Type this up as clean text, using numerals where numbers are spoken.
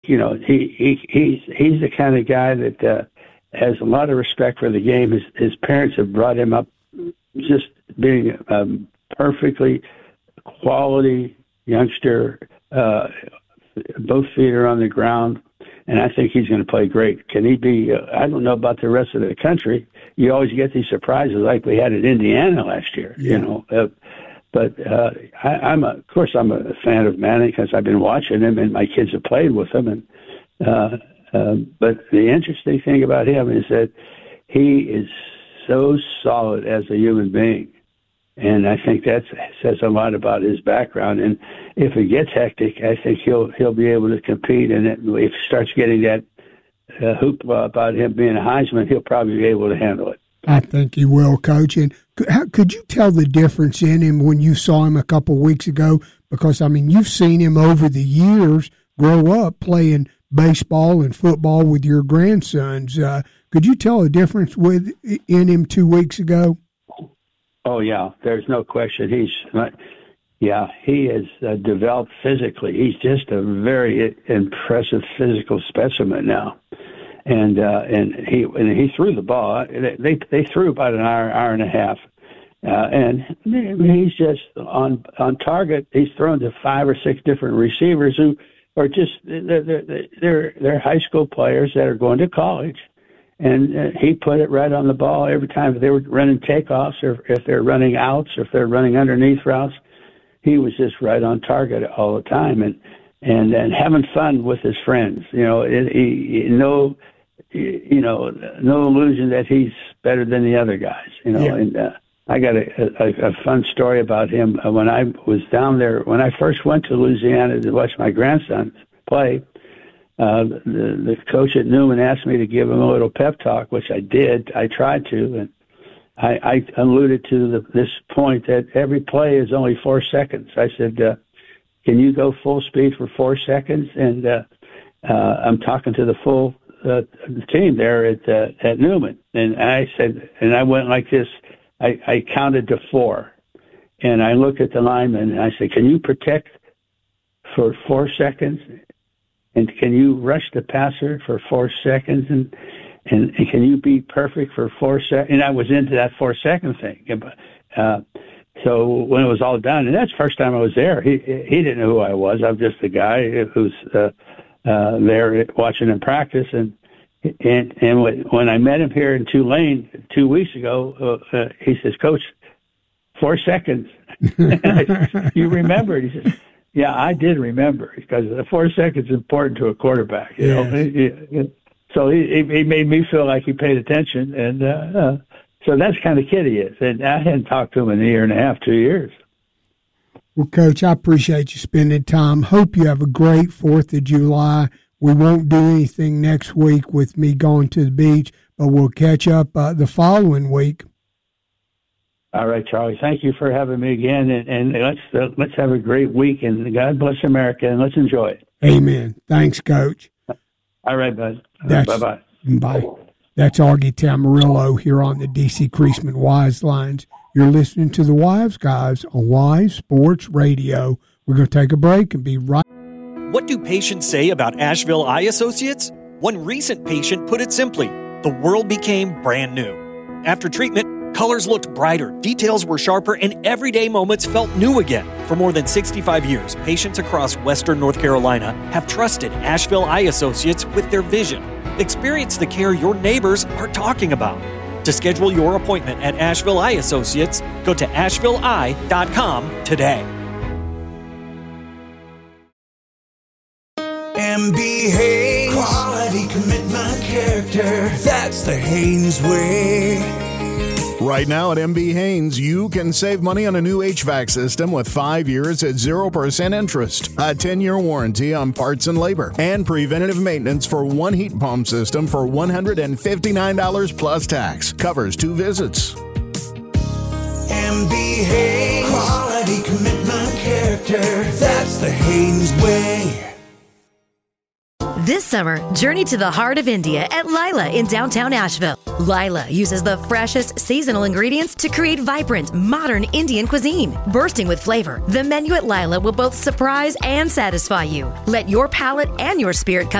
he's the kind of guy that has a lot of respect for the game. His parents have brought him up just being perfectly quality youngster. Both feet are on the ground, and I think he's going to play great. Can he be? I don't know about the rest of the country. You always get these surprises like we had at Indiana last year. Yeah. But I'm a fan of Manning because I've been watching him, and my kids have played with him. And but the interesting thing about him is that he is so solid as a human being, and I think that says a lot about his background. And if it gets hectic, I think he'll be able to compete. And if he starts getting that hoopla about him being a Heisman, he'll probably be able to handle it. I think he will, Coach. And could you tell the difference in him when you saw him a couple of weeks ago? Because, I mean, you've seen him over the years grow up playing baseball and football with your grandsons. Could you tell the difference in him 2 weeks ago? Oh, yeah. There's no question. He has developed physically. He's just a very impressive physical specimen now. And he threw the ball. They threw about an hour and a half, and he's just on target. He's thrown to 5 or 6 different receivers who are just they're high school players that are going to college, and he put it right on the ball every time they were running takeoffs, or if they're running outs, or if they're running underneath routes. He was just right on target all the time, and having fun with his friends. No illusion that he's better than the other guys. Yeah. And I got a fun story about him when I was down there. When I first went to Louisiana to watch my grandson play, the coach at Newman asked me to give him a little pep talk, which I did. I tried to, and I alluded to this point that every play is only 4 seconds. I said, can you go full speed for 4 seconds? And I'm talking to the full team there at Newman. And I said, and I went like this. I counted to 4. And I looked at the lineman, and I said, can you protect for 4 seconds? And can you rush the passer for 4 seconds? And can you be perfect for 4 seconds? And I was into that 4 second thing. So when it was all done, and that's the first time I was there, he didn't know who I was. I'm just a guy who's there watching him practice. And when I met him here in Tulane 2 weeks ago, he says, Coach, 4 seconds. You remembered? He says, yeah, I did remember, because the 4 seconds is important to a quarterback. You know? So he made me feel like he paid attention, and so that's the kind of kid he is. And I hadn't talked to him in a year and a half, 2 years. Well, Coach, I appreciate you spending time. Hope you have a great 4th of July. We won't do anything next week with me going to the beach, but we'll catch up the following week. All right, Charlie. Thank you for having me again, and let's have a great week, and God bless America, and let's enjoy it. Amen. Thanks, Coach. All right, bud. Bye-bye. Bye. That's Augie Tamarillo here on the D.C. Creasman Wise Lines. You're listening to the Wives Guys on Wise Sports Radio. We're going to take a break and be right. What do patients say about Asheville Eye Associates? One recent patient put it simply, the world became brand new. After treatment, colors looked brighter, details were sharper, and everyday moments felt new again. For more than 65 years, patients across Western North Carolina have trusted Asheville Eye Associates with their vision. Experience the care your neighbors are talking about. To schedule your appointment at Asheville Eye Associates, go to ashevilleeye.com today. MB Haynes, quality, commitment, character. That's the Haynes way. Right now at MB Haynes, you can save money on a new HVAC system with 5 years at 0% interest, a 10-year warranty on parts and labor, and preventative maintenance for one heat pump system for $159 plus tax. Covers 2 visits. MB Haynes, quality, commitment, character. That's the Haynes way. This summer, journey to the heart of India at Lila in downtown Asheville. Lila uses the freshest seasonal ingredients to create vibrant, modern Indian cuisine. Bursting with flavor, the menu at Lila will both surprise and satisfy you. Let your palate and your spirit come